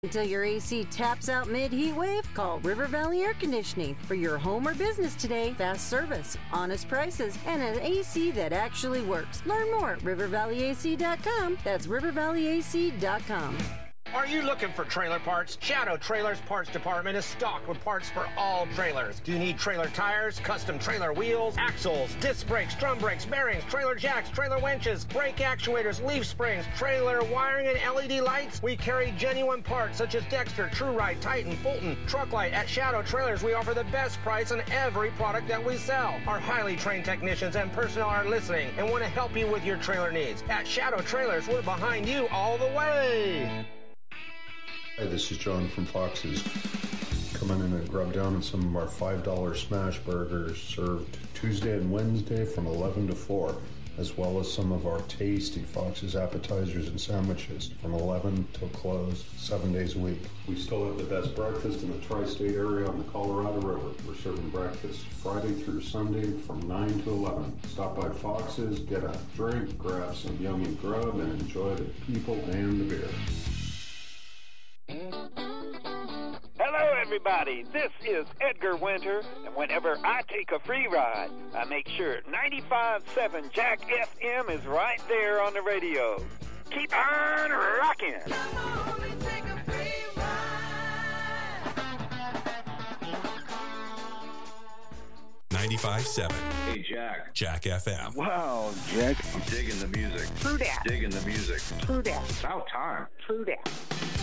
Until your AC taps out mid-heat wave, call River Valley Air Conditioning for your home or business today. Fast service, honest prices, and an AC that actually works. Learn more at rivervalleyac.com. That's rivervalleyac.com. Are you looking for trailer parts? Shadow Trailers Parts Department is stocked with parts for all trailers. Do you need trailer tires, custom trailer wheels, axles, disc brakes, drum brakes, bearings, trailer jacks, trailer winches, brake actuators, leaf springs, trailer wiring, and LED lights? We carry genuine parts such as Dexter, TrueRide, Titan, Fulton, Trucklight. At Shadow Trailers, we offer the best price on every product that we sell. Our highly trained technicians and personnel are listening and want to help you with your trailer needs. At Shadow Trailers, we're behind you all the way. Hi, this is John from Fox's. Come in and grub down on some of our $5 smash burgers served Tuesday and Wednesday from 11 to 4, as well as some of our tasty Fox's appetizers and sandwiches from 11 till close, 7 days a week. We still have the best breakfast in the tri-state area on the Colorado River. We're serving breakfast Friday through Sunday from 9 to 11. Stop by Fox's, get a drink, grab some yummy grub, and enjoy the people and the beer. Hello, everybody. This is Edgar Winter, and whenever I take a free ride, I make sure 95.7 Jack FM is right there on the radio. Keep on rocking. 95.7. Hey, Jack. Jack FM. Wow, Jack. I'm digging the music. True that. Digging the music. True that. About time. True that.